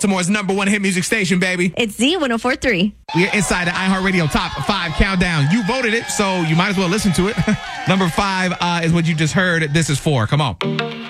Baltimore's #1 hit music station, baby. It's Z1043. We are inside the iHeartRadio Top 5 Countdown. You voted it, so you might as well listen to it. Number 5 is what you just heard. This is 4. Come on.